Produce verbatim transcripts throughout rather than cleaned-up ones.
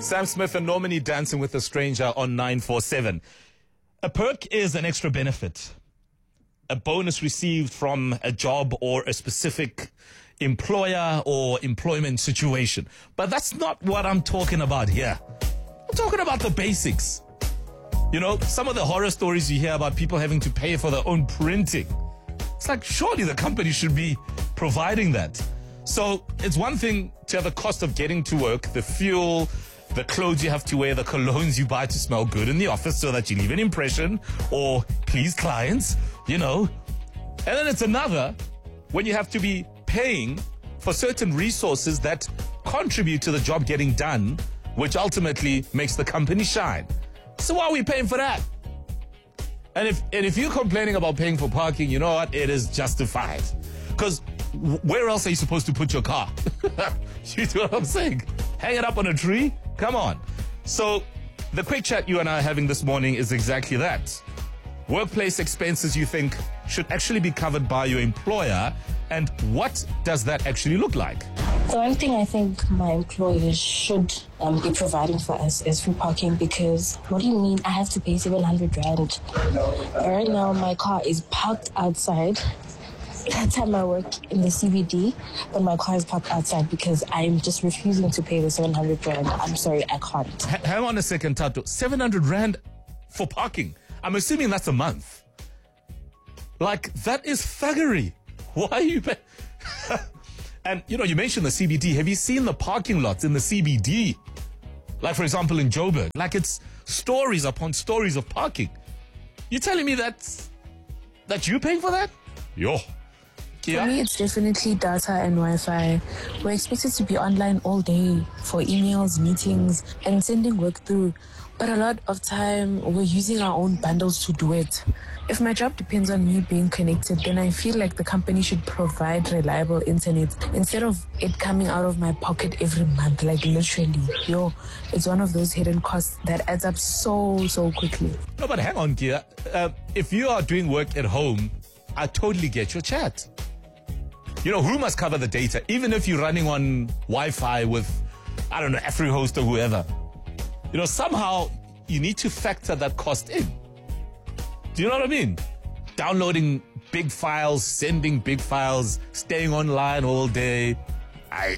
Sam Smith and Normani dancing with a stranger on nine four seven. A perk is an extra benefit, a bonus received from a job or a specific employer or employment situation. But that's not what I'm talking about here. I'm talking about the basics. You know, some of the horror stories you hear about people having to pay for their own printing. It's like, surely the company should be providing that. So it's one thing to have the cost of getting to work, the fuel, the clothes you have to wear, the colognes you buy to smell good in the office so that you leave an impression or please clients, you know. And then it's another when you have to be paying for certain resources that contribute to the job getting done, which ultimately makes the company shine. So why are we paying for that? And if and if you're complaining about paying for parking, you know what? It is justified. Because where else are you supposed to put your car? You know what I'm saying? Hang it up on a tree? Come on. So the quick chat you and I are having this morning is exactly that. Workplace expenses you think should actually be covered by your employer, and what does that actually look like? The one thing I think my employers should um, be providing for us is free parking, because what do you mean I have to pay seven hundred rand? Right now my car is parked outside. That time I work in the C B D, but my car is parked outside because I'm just refusing to pay the seven hundred rand. I'm sorry, I can't. H- hang on a second, Tato. seven hundred rand for parking? I'm assuming that's a month. Like, that is thuggery. Why are you paying? And, you know, you mentioned the C B D. Have you seen the parking lots in the C B D? Like, for example, in Joburg. Like, it's stories upon stories of parking. You're telling me that, that you're paying for that? Yo. Yeah. For me, it's definitely data and Wi-Fi. We're expected to be online all day for emails, meetings, and sending work through. But a lot of time, we're using our own bundles to do it. If my job depends on me being connected, then I feel like the company should provide reliable internet instead of it coming out of my pocket every month, like literally. Yo, it's one of those hidden costs that adds up so, so quickly. No, but hang on, Kia. Uh, if you are doing work at home, I totally get your chat. You know, who must cover the data? Even if you're running on Wi-Fi with, I don't know, AfriHost or whoever. You know, somehow you need to factor that cost in. Do you know what I mean? Downloading big files, sending big files, staying online all day. I...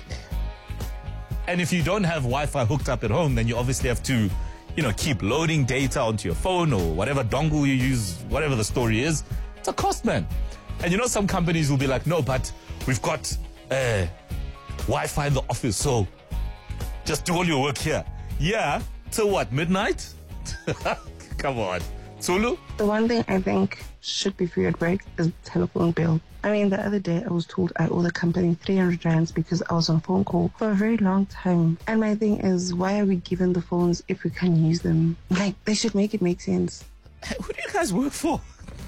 And if you don't have Wi-Fi hooked up at home, then you obviously have to, you know, keep loading data onto your phone or whatever dongle you use, whatever the story is. It's a cost, man. And you know, some companies will be like, no, but we've got uh, Wi-Fi in the office, so just do all your work here. Yeah, till what, midnight? Come on. Zulu? The one thing I think should be free at work is telephone bill. I mean, the other day I was told I owe the company three hundred rands because I was on phone call for a very long time. And my thing is, why are we given the phones if we can't use them? Like, they should make it make sense. Who do you guys work for?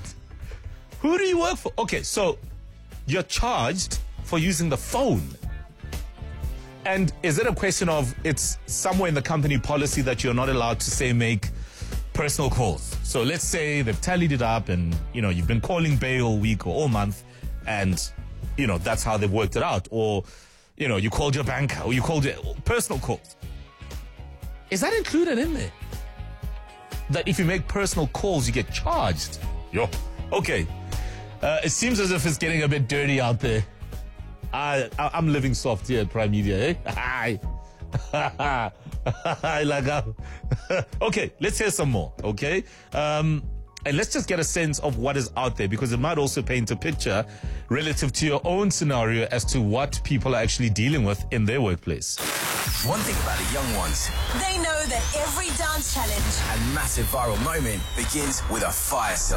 Who do you work for? Okay, so you're charged for using the phone. And is it a question of it's somewhere in the company policy that you're not allowed to, say, make personal calls? So let's say they've tallied it up and, you know, you've been calling Bay all week or all month and, you know, that's how they've worked it out. Or, you know, you called your banker or you called your personal calls. Is that included in there? That if you make personal calls, you get charged? Yo. Okay. Uh, it seems as if it's getting a bit dirty out there. I, I, I'm living soft here at Prime Media, eh? Hi. like, uh, okay, let's hear some more, okay? Um, and let's just get a sense of what is out there, because it might also paint a picture relative to your own scenario as to what people are actually dealing with in their workplace. One thing about the young ones, they know that every dance challenge and massive viral moment begins with a fire song.